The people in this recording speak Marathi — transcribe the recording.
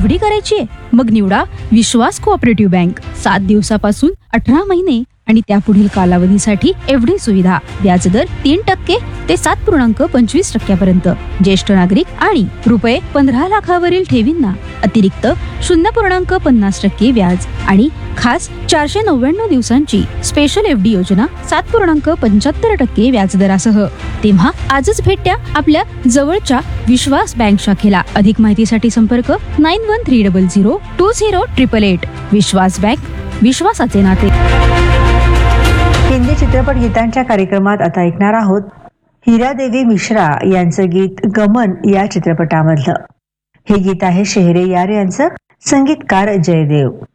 एफडी करायची आहे? मग निवडा विश्वास कोऑपरेटिव्ह बँक. 7 दिवसापासून 18 महिने आणि त्यापुढील कालावधीसाठी एफडी सुविधा. व्याजदर 3% ते 7.25% ज्येष्ठ नागरिक आणि रुपये 15 लाखावरील ठेवींना अतिरिक्त 0.50% व्याज आणि खास 499 दिवसांची स्पेशल एफडी योजना 7.75% व्याजदरासह. तेव्हा आजच भेट द्या आपल्या जवळच्या विश्वास बँक शाखेला. अधिक माहितीसाठी संपर्क 9130020888. विश्वास बँक, विश्वासाचे नाते. हिंदी चित्रपट गीतांच्या कार्यक्रमात आता ऐकणार आहोत हिरादेवी मिश्रा यांचं गीत गमन या चित्रपटामधलं. हे गीत आहे शेहरे यार यांचं, संगीतकार जयदेव.